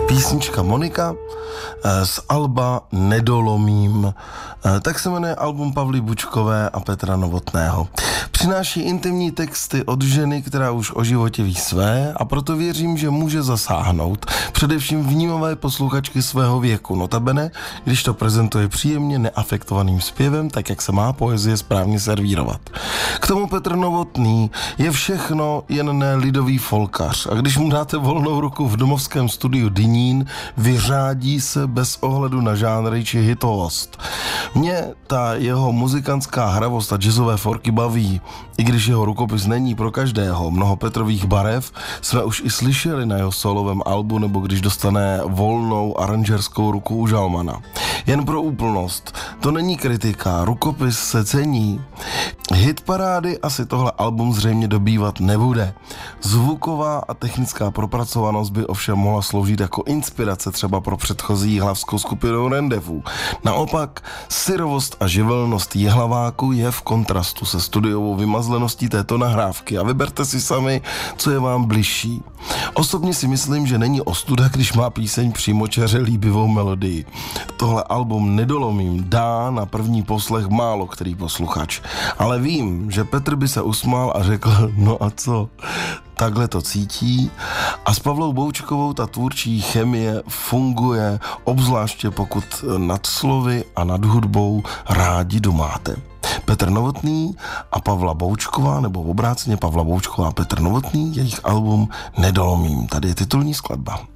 Písnička Monika z alba Nedolomím. Tak se jmenuje album Pavly Bučkové a Petra Novotného. Přináší intimní texty od ženy, která už o životě ví své, a proto věřím, že může zasáhnout především vnímavé posluchačky svého věku. Notabene, když to prezentuje příjemně neafektovaným zpěvem, tak jak se má poezie správně servírovat. K tomu Petr Novotný je všechno, jen ne lidový folkař. A když mu dáte volnou ruku v domovském studiu Dynín, vyřádí se bez ohledu na žánry či hitovost. Mě ta jeho muzikantská hravost a jazzové forky baví, i když jeho rukopis není pro každého. Mnoho Petrových barev jsme už i slyšeli na jeho solovém albu, nebo když dostane volnou aranžerskou ruku u žalmana. Jen pro úplnost, to není kritika, rukopis se cení. Hitparády asi tohle album zřejmě dobývat nebude. Zvuková a technická propracovanost by ovšem mohla sloužit jako inspirace třeba pro předchozí hlavskou skupinu Rendezvous. Naopak, syrovost a živelnost Jihlaváku je v kontrastu se studiovou vymazleností této nahrávky a vyberte si sami, co je vám bližší. Osobně si myslím, že není ostuda, když má píseň přímočaře líbivou melodii. Tohle album Nedolomím dá na první poslech málo který posluchač, ale vím, že Petr by se usmál a řekl, no a co? Takhle to cítí a s Pavlou Boučkovou ta tvůrčí chemie funguje, obzvláště pokud nad slovy a nad hudbou rádi domáte. Petr Novotný a Pavla Boučková, nebo obráceně Pavla Boučková a Petr Novotný, jejich album Nedolomím. Tady je titulní skladba.